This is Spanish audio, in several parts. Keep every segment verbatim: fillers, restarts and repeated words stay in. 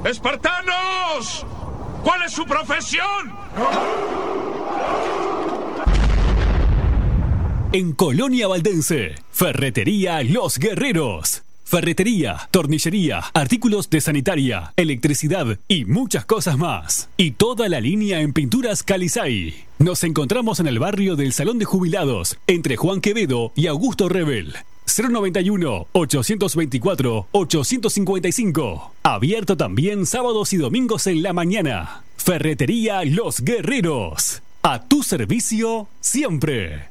¡Espartanos! ¿Cuál es su profesión? En Colonia Valdense, Ferretería Los Guerreros. Ferretería, tornillería, artículos de sanitaria, electricidad y muchas cosas más. Y toda la línea en pinturas Calizay. Nos encontramos en el barrio del Salón de Jubilados, entre Juan Quevedo y Augusto Rebel. cero noventa y uno, ochocientos veinticuatro, ochocientos cincuenta y cinco. Abierto también sábados y domingos en la mañana. Ferretería Los Guerreros. A tu servicio siempre.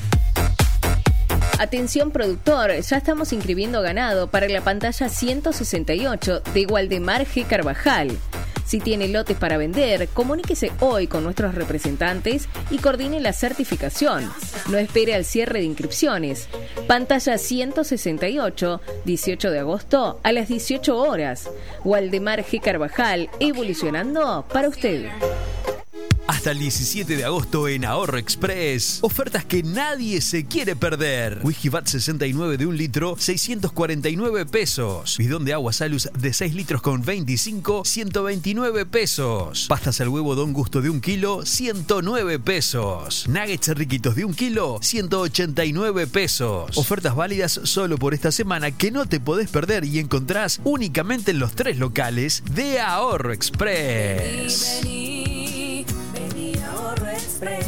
Atención productor, ya estamos inscribiendo ganado para la pantalla ciento sesenta y ocho de Waldemar G. Carvajal. Si tiene lotes para vender, comuníquese hoy con nuestros representantes y coordine la certificación. No espere al cierre de inscripciones. Pantalla ciento sesenta y ocho, dieciocho de agosto a las dieciocho horas. Waldemar G. Carvajal, evolucionando para usted. Hasta el diecisiete de agosto en Ahorro Express. Ofertas que nadie se quiere perder. Whisky Vat sesenta y nueve de un litro, seiscientos cuarenta y nueve pesos. Bidón de agua Salus de seis litros con veinticinco, ciento veintinueve pesos. Pastas al huevo Don Gusto de un kilo, ciento nueve pesos. Nuggets riquitos de un kilo, ciento ochenta y nueve pesos. Ofertas válidas solo por esta semana que no te podés perder y encontrás únicamente en los tres locales de Ahorro Express. Vení, vení, vení a Ahorro Express.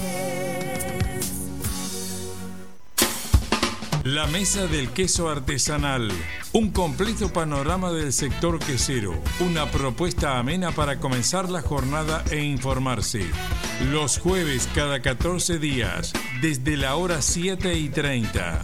La Mesa del Queso Artesanal. Un completo panorama del sector quesero. Una propuesta amena para comenzar la jornada e informarse. Los jueves cada catorce días, desde la hora siete y treinta.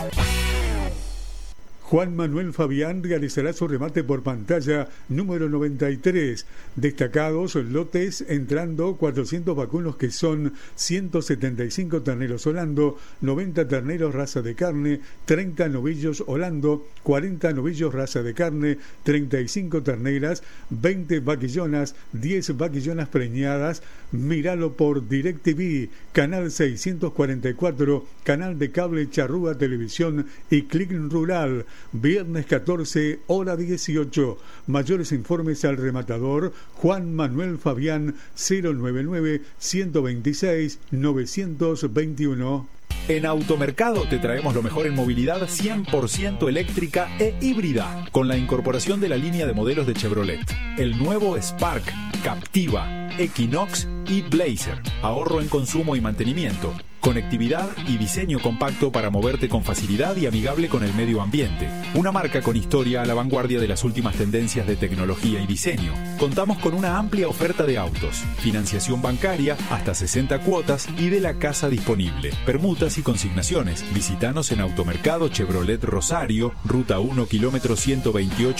Juan Manuel Fabián realizará su remate por pantalla número noventa y tres. Destacados lotes entrando cuatrocientos vacunos que son ciento setenta y cinco terneros holando, noventa terneros raza de carne, treinta novillos holando, cuarenta novillos raza de carne, treinta y cinco terneras, veinte vaquillonas, diez vaquillonas preñadas. Míralo por DirecTV, canal seiscientos cuarenta y cuatro, canal de cable Charrúa Televisión y Click Rural. Viernes catorce, hora dieciocho. Mayores informes al rematador Juan Manuel Fabián cero noventa y nueve, ciento veintiséis, novecientos veintiuno. En Automercado te traemos lo mejor en movilidad cien por ciento eléctrica e híbrida, con la incorporación de la línea de modelos de Chevrolet. El nuevo Spark, Captiva, Equinox y Blazer. Ahorro en consumo y mantenimiento. Conectividad y diseño compacto para moverte con facilidad y amigable con el medio ambiente. Una marca con historia a la vanguardia de las últimas tendencias de tecnología y diseño. Contamos con una amplia oferta de autos, financiación bancaria, hasta sesenta cuotas y de la casa disponible. Permutas y consignaciones. Visítanos en Automercado Chevrolet Rosario, Ruta uno, kilómetro ciento veintiocho.